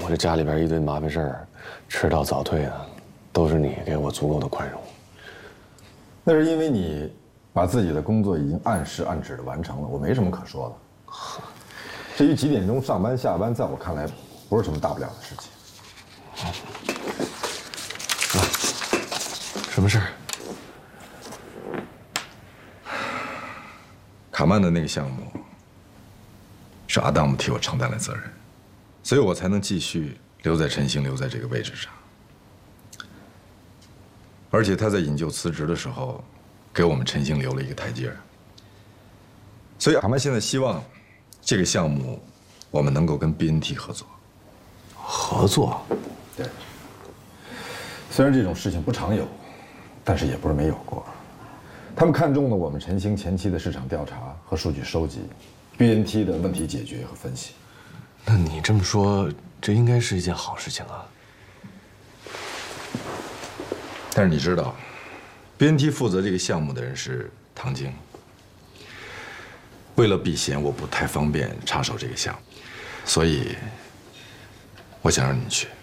我这家里边一堆麻烦事儿，迟到早退啊，都是你给我足够的宽容。 那是因为你把自己的工作已经按时按旨的完成了，我没什么可说的。至于几点钟上班下班，在我看来不是什么大不了的事情。 什么事儿？ 卡曼的那个项目是阿当姆替我承担了责任，所以我才能继续留在晨星，留在这个位置上。而且他在引咎辞职的时候，给我们晨星留了一个台阶。所以卡曼现在希望这个项目我们能够跟 BNT 合作。 合作？ 对。虽然这种事情不常有，但是也不是没有过。他们看中了我们晨星前期的市场调查和数据收集 ，BNT 的问题解决和分析。 那你这么说，这应该是一件好事情啊。 但是你知道 ，BNT 负责这个项目的人是唐晶。为了避嫌，我不太方便插手这个项目，所以我想让你去。